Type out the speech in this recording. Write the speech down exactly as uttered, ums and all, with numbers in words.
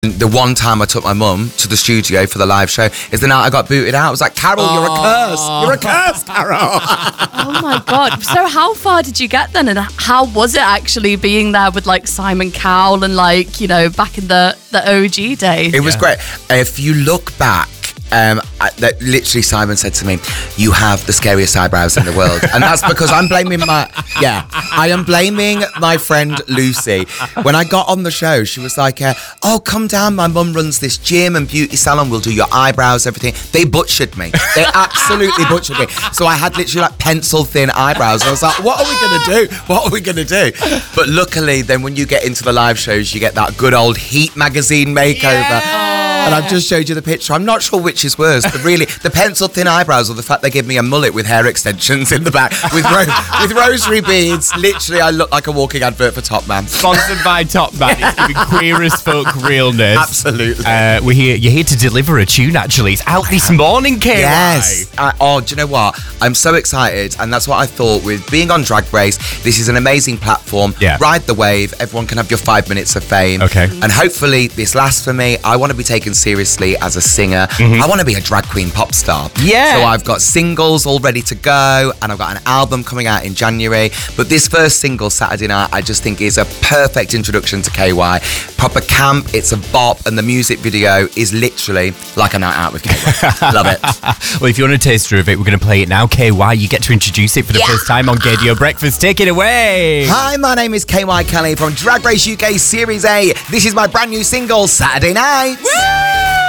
The one time I took my mum to the studio for the live show is the night I got booted out. I was like, Carol, you're a curse. You're a curse, Carol. Oh my God. So how far did you get then? And how was it actually being there with like Simon Cowell and like, you know, back in the, the O G days? It was great. If you look back, Um, I, that literally Simon said to me, you have the scariest eyebrows in the world. And that's because I'm blaming my, yeah, I am blaming my friend Lucy. When I got on the show, she was like, uh, oh, come down, my mum runs this gym and beauty salon, we'll do your eyebrows, everything. They butchered me. They absolutely butchered me. So I had literally like pencil thin eyebrows. I was like, what are we going to do? What are we going to do? But luckily, then when you get into the live shows, you get that good old Heat magazine makeover. Yeah. And I've just showed you the picture. I'm not sure which is worse, but really, the pencil-thin eyebrows or the fact they give me a mullet with hair extensions in the back with ro- with rosary beads. Literally, I look like a walking advert for Top Man. Sponsored by Top Man. It's giving queer as folk realness. Absolutely. Uh, we're here. You're here to deliver a tune, actually. It's out this morning, K Y. Yes. I, oh, do you know what? I'm so excited, and that's what I thought with being on Drag Race. This is an amazing platform. Yeah. Ride the wave. Everyone can have your five minutes of fame. Okay. And hopefully this lasts for me. I want to be taken seriously as a singer. Mm-hmm. I want to be a drag queen pop star. Yeah. So I've got singles all ready to go, and I've got an album coming out in January. But this first single, Saturday Night, I just think is a perfect introduction to K Y. Proper camp, it's a bop, and the music video is literally like a night out with K Y. Love it. Well, if you want a taster of it, we're going to play it now. K Y, you get to introduce it for the Yeah. first time on Gaydio Breakfast. Take it away. Hi, my name is K Y Kelly from Drag Race U K Series A. This is my brand new single, Saturday Night. Woo!